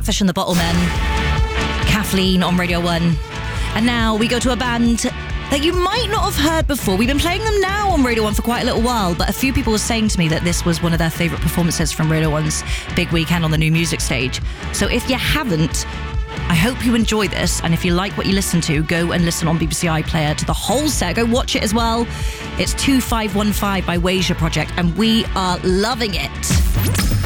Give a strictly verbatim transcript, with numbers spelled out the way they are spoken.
Catfish and the Bottlemen, Kathleen on Radio one. And now we go to a band that you might not have heard before. We've been playing them now on Radio one for quite a little while, but a few people were saying to me that this was one of their favourite performances from Radio one's big weekend on the New Music Stage. So if you haven't, I hope you enjoy this, and if you like what you listen to, go and listen on B B C iPlayer to the whole set. Go watch it as well. It's two five one five by Wasia Project, and we are loving it.